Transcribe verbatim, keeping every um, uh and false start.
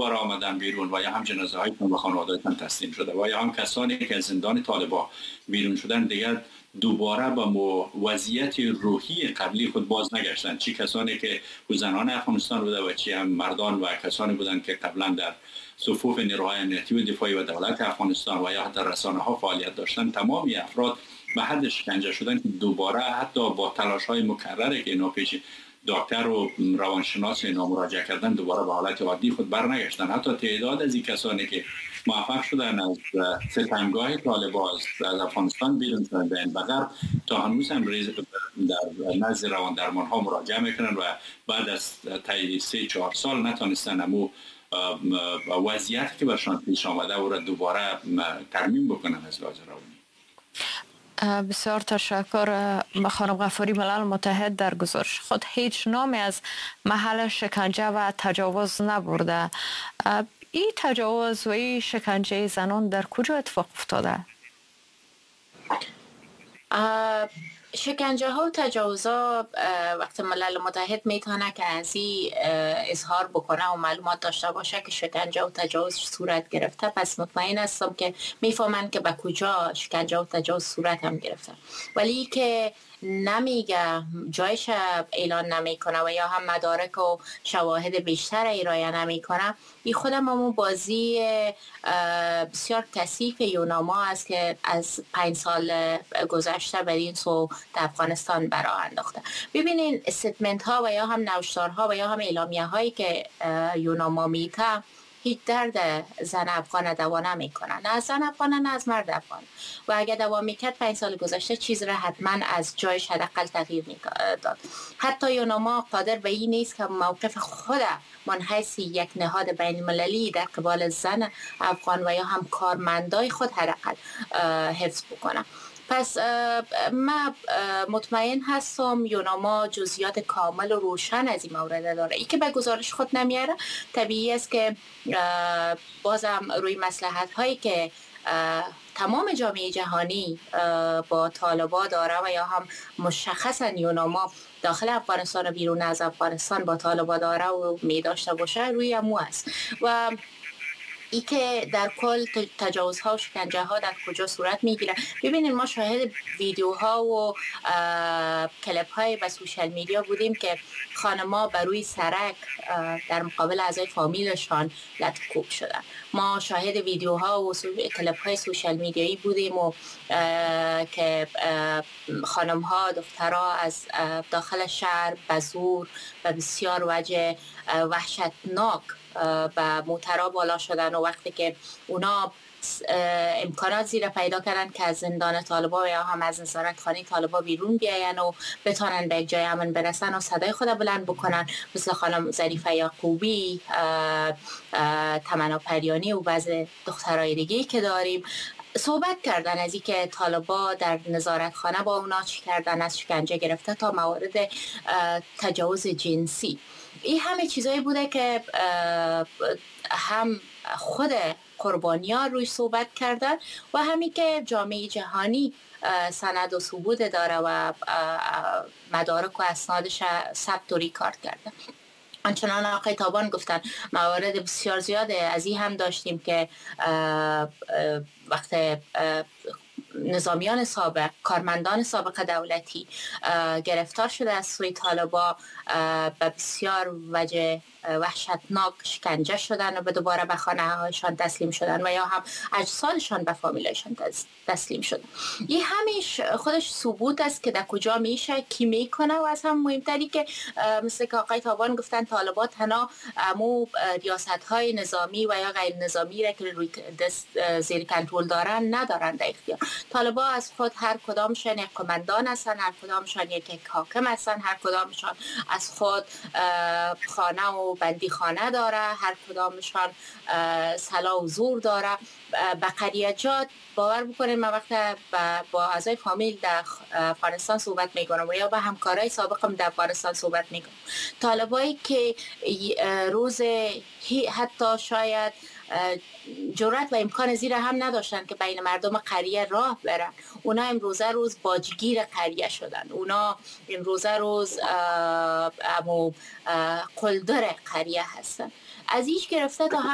دوباره آمدن بیرون و یا هم جنازه هایشون به خانواده‌هاشون تسلیم شده و یا هم کسانی که از زندان طالبان بیرون شدن دیگر دوباره با وضعیت روحی قبلی خود باز نگشتن، چی کسانی که زنان افغانستان بوده و چی هم مردان و کسانی بودن که قبلا در صفوف نیروهای امنیتی و دفاعی و دولت افغانستان و یا حتی رسانه ها فعالیت داشتن، تمامی افراد به حد شکنجه شدن که دوباره حتی با تلاش های مکرره که اینا پیش دکتر و روانشناس اینا مراجعه کردن دوباره به حالت عادی خود برنگشتن. حتی تعداد از این کسانی که موفق شدن از ستمگاه طالبان از افغانستان بیرون شدن به این بغرب تا هنوز هم در نزد روان درمان ها مراجعه میکنن و بعد از طی سه چهار سال نتونستن امو وضعیتی که برشان پیش آمده او را دوباره ترمیم بکنن از لحاظ روانی. بسیار تشکر. خانم غفاری، ملل متحد در گزارش خود هیچ نامی از محل شکنجه و تجاوز نبرده. این تجاوز و این شکنجه زنان در کجا اتفاق افتاده؟ شکنجه ها و تجاوز ها وقت ملل متحد میتونه که از این اظهار بکنه و معلومات داشته باشه که شکنجه و تجاوز صورت گرفته، پس مطمئن هستم که میفهمن که به کجا شکنجه و تجاوز صورت هم گرفته، ولی که نمیگه، جایش اعلان نمیکنه و یا هم مدارک و شواهد بیشتر ارائه نمیکنه. این خودم همون بازی بسیار کثیف یوناما است که از پنج سال گذشته بر این سو در افغانستان براه انداخته. ببینین استیتمنت ها و یا هم نوشتارها و یا هم اعلامیه هایی که یوناما میته هیچ درد زن افغان دوا نمیکنه، نه از زن افغان نه از مرد افغان، و اگر دوا میکرد پنج سال گذشته چیز را حتما از جایش حداقل تغییر میداد. حتی یوناما قادر به این نیست که موقف خود من حیث یک نهاد بین المللی در قبال زن افغان و یا هم کارمندای خود حداقل حفظ بکنه. پس من مطمئن هستم یوناما جزئیات کامل و روشن از این مورد داره. ای که به گزارش خود نمیاره طبیعی است که بازم روی مصلحت هایی که تمام جامعه جهانی با طالبان داره و یا هم مشخصا یوناما داخل افغانستان و بیرون از افغانستان با طالبان داره و می داشته باشه روی امو است. و ای که در کل تجاوزها و شکنجه ها در کجا صورت میگیره. ببینید ما شاهد ویدیوها و کلیپ های به سوشال میدیا بودیم که خانما بر روی سرک در مقابل اعضای فامیلشان لطف‌کوب شدن. ما شاهد ویدیوها و کلیپ های سوشال میدیایی بودیم و که خانم ها دخترها از داخل شهر به زور و بسیار وجه وحشتناک به موترا بالا شدن و وقتی که اونا امکانات زیر پیدا کردن که از زندان طالبا یا هم از نظارت خانه طالبا بیرون بیاین و بتونن به یک جای امن برسن و صدای خود بلند بکنن، مثل خانم ظریفه یعقوبی، تمنا پریانی و بعض دخترای دیگه که داریم، صحبت کردن از این که طالبا در نظارتخانه با اونا چی کردن، از شکنجه گرفته تا موارد تجاوز جنسی. این همه چیزایی بوده که هم خود قربانیان روی صحبت کردن و همین که جامعه جهانی سند و ثبوت داره و مدارک و اسنادش ثبت و ریکارد کرده. آنچنان آقای تابان گفتن موارد بسیار زیاده از این هم داشتیم که وقت نظامیان سابق، کارمندان سابق دولتی گرفتار شده از سوی طالبا به بسیار وجه وحشتناک شکنجه شدن و به دوباره به خانه هایشان تسلیم شدن و یا هم اجسادشان به فامیلشان تسلیم شدن. این همیش خودش ثبوت است که در کجا میشه، کی میکنه و از هم مهمتری که مثل که آقای تابان گفتن طالبان تنها امو ریاست های نظامی و یا غیر نظامی را که روی دست زیر کنترل دارن ندارن در اختیار. طالبان از خود هر کدامشان یک قماندان هستن، هر کدامشان یک حاکم هستن، هر کدامشان از خود خانه و بندی خانه داره، هر کدامشان سلاح و زور داره. بقریجات باور بکنید من وقت با اعضای فامیل در افغانستان صحبت میکنم و یا با همکارای سابقم در افغانستان صحبت میکنم، طالبایی که روز حتی شاید جرأت و امکان زیر هم نداشتن که بین مردم قریه راه برن، اونا امروزه روز باجگیر قریه شدن، اونا امروزه روز امو قلدر قریه هستن. از ایش گرفته تا